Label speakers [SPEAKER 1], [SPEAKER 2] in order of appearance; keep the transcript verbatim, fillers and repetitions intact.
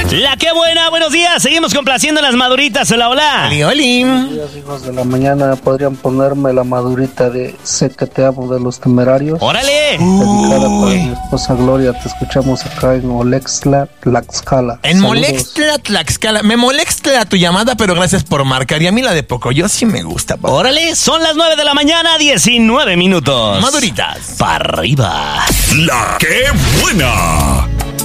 [SPEAKER 1] La que buena, buenos días. Seguimos complaciendo las maduritas. Hola, hola.
[SPEAKER 2] Oli, oli.
[SPEAKER 3] Buenos días, hijos de la mañana. ¿Podrían ponerme la madurita de Sé que te amo de Los Temerarios?
[SPEAKER 1] ¡Órale!
[SPEAKER 3] Dedicada para mi esposa Gloria. Te escuchamos acá en Molextla, Tlaxcala.
[SPEAKER 2] En
[SPEAKER 3] Saludos.
[SPEAKER 2] Molextla, Tlaxcala. Me molesta tu llamada, pero gracias por marcar. Y a mí la de Pocoyo sí me gusta. papá.
[SPEAKER 1] Órale, son las nueve de la mañana, diecinueve minutos.
[SPEAKER 2] Maduritas.
[SPEAKER 1] Para arriba.
[SPEAKER 4] La que buena.